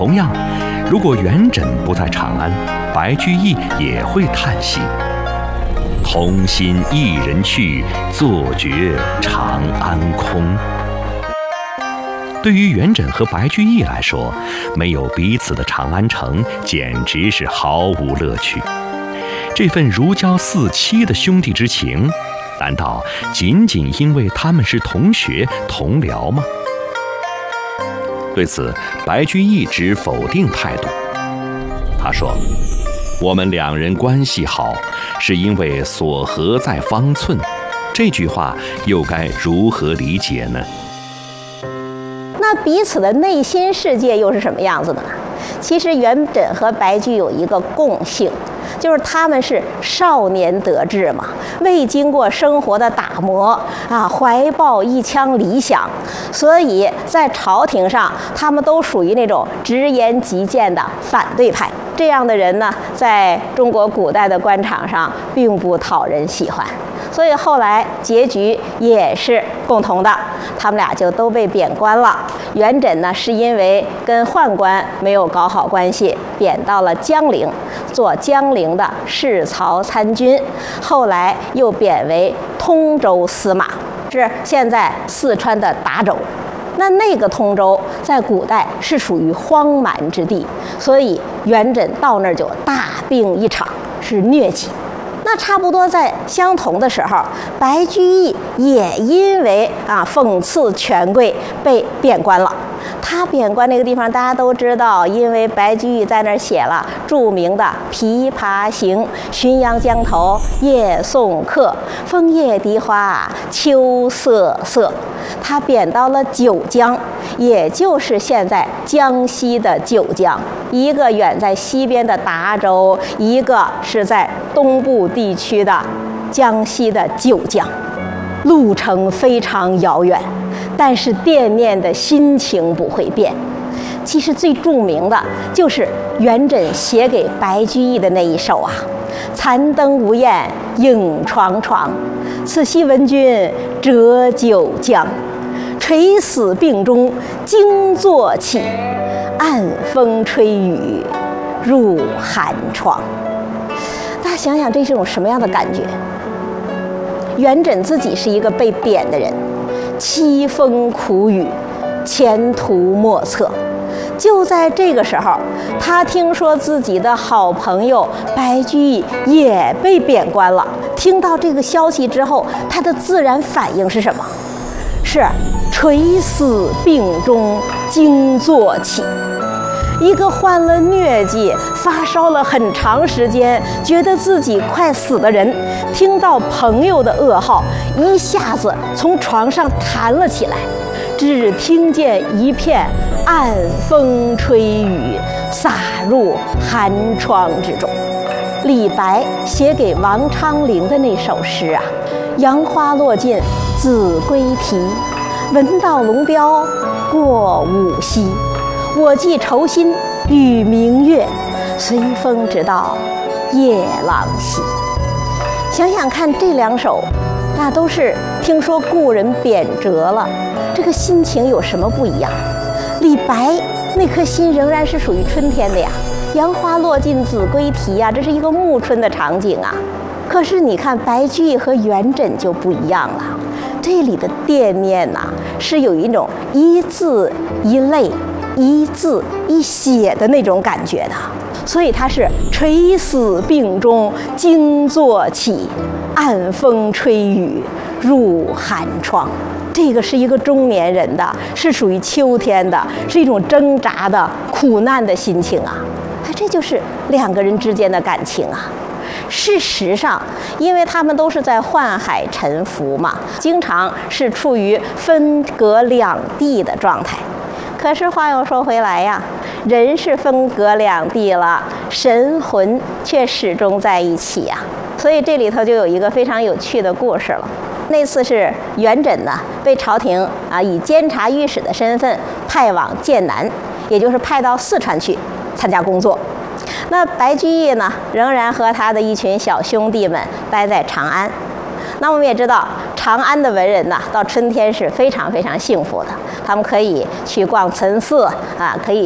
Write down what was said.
同样，如果元稹不在长安，白居易也会叹息：同心一人去，坐觉长安空。对于元稹和白居易来说，没有彼此的长安城，简直是毫无乐趣。这份如胶似漆的兄弟之情，难道仅仅因为他们是同学同僚吗？对此，白居易持否定态度。他说：“我们两人关系好，是因为所合在方寸。”这句话又该如何理解呢？ 那彼此的内心世界又是什么样子的呢？其实元稹和白居易有一个共性，就是他们是少年得志嘛，未经过生活的打磨啊，怀抱一腔理想，所以在朝廷上他们都属于那种直言极谏的反对派。这样的人呢，在中国古代的官场上并不讨人喜欢，所以后来结局也是共同的，他们俩就都被贬官了。元稹呢，是因为跟宦官没有搞好关系，贬到了江陵，做江陵的侍曹参军，后来又贬为通州司马，是现在四川的达州。那个通州在古代是属于荒蛮之地，所以元稹到那儿就大病一场，是疟疾。那差不多在相同的时候，白居易也因为讽刺权贵被贬官了。他贬官那个地方大家都知道，因为白居易在那儿写了著名的《琵琶行》：浔阳江头夜送客，枫叶荻花秋瑟瑟。他贬到了九江，也就是现在江西的九江，一个远在西边的达州，一个是在东部地区的江西的九江，路程非常遥远，但是惦念的心情不会变。其实最著名的就是元稹写给白居易的那一首啊：残灯无焰影幢幢，此夕闻君折九江。垂死病中惊坐起，暗风吹雨入寒窗。大家想想，这是种什么样的感觉？元稹自己是一个被贬的人，凄风苦雨，前途莫测。就在这个时候，他听说自己的好朋友白居易也被贬官了。听到这个消息之后，他的自然反应是什么？是垂死病中惊坐起。一个患了疟疾、发烧了很长时间，觉得自己快死的人，听到朋友的噩耗，一下子从床上弹了起来，只听见一片暗风吹雨，洒入寒窗之中。李白写给王昌龄的那首诗啊：杨花落尽子规啼，闻道龙标过五溪。我寄愁心与明月，随风直到夜郎西。想想看，这两首那都是听说故人贬谪了，这个心情有什么不一样？李白那颗心仍然是属于春天的呀，杨花落尽子规啼呀，这是一个暮春的场景啊。可是你看白居易和元稹就不一样了，这里的惦念呐，是有一种一字一泪、一字一血的那种感觉的，所以他是垂死病中惊坐起，暗风吹雨入寒窗。这个是一个中年人的，是属于秋天的，是一种挣扎的苦难的心情啊！这就是两个人之间的感情啊。事实上，因为他们都是在宦海沉浮嘛，经常是处于分隔两地的状态。可是话又说回来呀，人是分隔两地了，神魂却始终在一起呀。所以这里头就有一个非常有趣的故事了。那次是元稹呢被朝廷以监察御史的身份派往剑南，也就是派到四川去参加工作。那白居易呢，仍然和他的一群小兄弟们待在长安。那我们也知道，长安的文人呢，到春天是非常非常幸福的，他们可以去逛岑寺可以